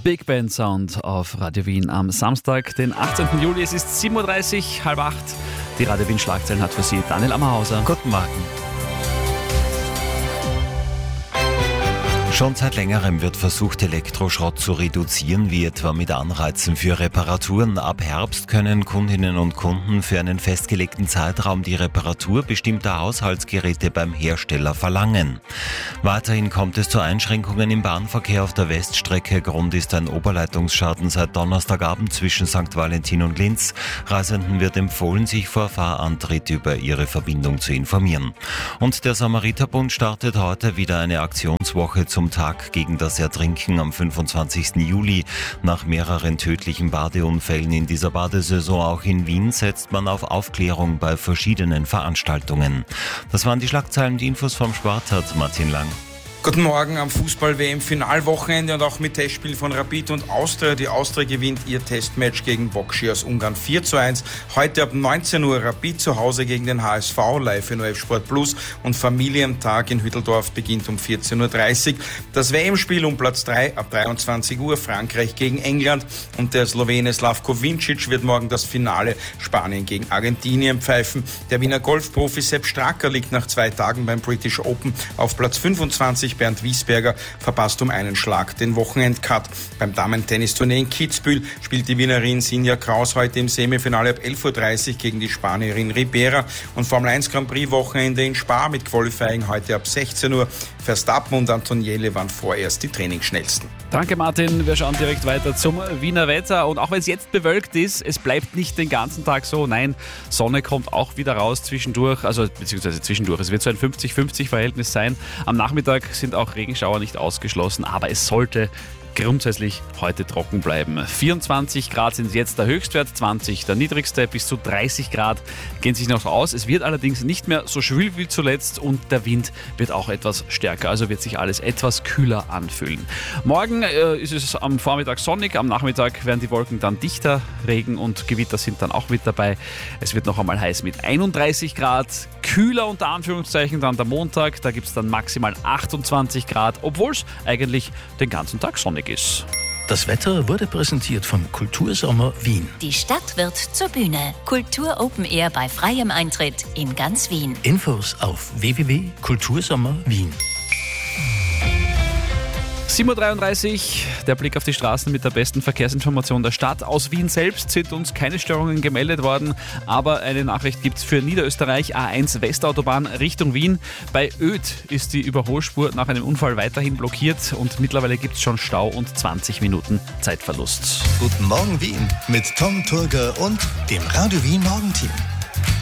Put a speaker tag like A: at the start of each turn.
A: Big Band Sound auf Radio Wien am Samstag, den 18. Juli. Es ist 7.30 Uhr, 7:30. Die Radio Wien Schlagzeilen hat für Sie Daniel Ammerhauser.
B: Guten Morgen. Schon seit längerem wird versucht, Elektroschrott zu reduzieren, wie etwa mit Anreizen für Reparaturen. Ab Herbst können Kundinnen und Kunden für einen festgelegten Zeitraum die Reparatur bestimmter Haushaltsgeräte beim Hersteller verlangen. Weiterhin kommt es zu Einschränkungen im Bahnverkehr auf der Weststrecke. Grund ist ein Oberleitungsschaden seit Donnerstagabend zwischen St. Valentin und Linz. Reisenden wird empfohlen, sich vor Fahrantritt über ihre Verbindung zu informieren. Und der Samariterbund startet heute wieder eine Aktionswoche zum Tag gegen das Ertrinken am 25. Juli. Nach mehreren tödlichen Badeunfällen in dieser Badesaison auch in Wien setzt man auf Aufklärung bei verschiedenen Veranstaltungen. Das waren die Schlagzeilen, die Infos vom Sport hat Martin Lang.
C: Guten Morgen am Fußball-WM-Finalwochenende und auch mit Testspiel von Rapid und Austria. Die Austria gewinnt ihr Testmatch gegen Bokschi aus Ungarn 4:1. Heute ab 19 Uhr Rapid zu Hause gegen den HSV, live in ORF Sport Plus, und Familientag in Hütteldorf beginnt um 14:30 Uhr. Das WM-Spiel um Platz 3 ab 23 Uhr, Frankreich gegen England, und der Slowene Slavko Vincic wird morgen das Finale Spanien gegen Argentinien pfeifen. Der Wiener Golfprofi Sepp Stracker liegt nach 2 Tagen beim British Open auf Platz 25. Bernd Wiesberger verpasst um einen Schlag den Wochenendcut. Beim Damen-Tennisturnier in Kitzbühel spielt die Wienerin Sinja Kraus heute im Semifinale ab 11:30 Uhr gegen die Spanierin Ribera. Und Formel 1 Grand Prix Wochenende in Spa mit Qualifying heute ab 16 Uhr. Verstappen und Antonielli waren vorerst die Trainingsschnellsten.
A: Danke Martin, wir schauen direkt weiter zum Wiener Wetter. Und auch wenn es jetzt bewölkt ist, es bleibt nicht den ganzen Tag so. Nein, Sonne kommt auch wieder raus zwischendurch, beziehungsweise zwischendurch. Es wird so ein 50-50-Verhältnis sein. Am Nachmittag sind auch Regenschauer nicht ausgeschlossen, aber es sollte grundsätzlich heute trocken bleiben. 24 Grad sind jetzt der Höchstwert, 20 der niedrigste, bis zu 30 Grad gehen sich noch aus. Es wird allerdings nicht mehr so schwül wie zuletzt und der Wind wird auch etwas stärker, also wird sich alles etwas kühler anfühlen. Morgen ist es am Vormittag sonnig, am Nachmittag werden die Wolken dann dichter, Regen und Gewitter sind dann auch mit dabei. Es wird noch einmal heiß mit 31 Grad, kühler unter Anführungszeichen dann der Montag, da gibt es dann maximal 28 Grad, obwohl es eigentlich den ganzen Tag sonnig ist.
D: Das Wetter wurde präsentiert vom Kultursommer Wien.
E: Die Stadt wird zur Bühne. Kultur Open Air bei freiem Eintritt in ganz Wien.
D: Infos auf www.kultursommerwien.
A: 7.33 Uhr, der Blick auf die Straßen mit der besten Verkehrsinformation der Stadt. Aus Wien selbst sind uns keine Störungen gemeldet worden, aber eine Nachricht gibt es für Niederösterreich, A1 Westautobahn Richtung Wien. Bei Oedt ist die Überholspur nach einem Unfall weiterhin blockiert und mittlerweile gibt es schon Stau und 20 Minuten Zeitverlust.
F: Guten Morgen Wien mit Tom Turger und dem Radio Wien Morgenteam.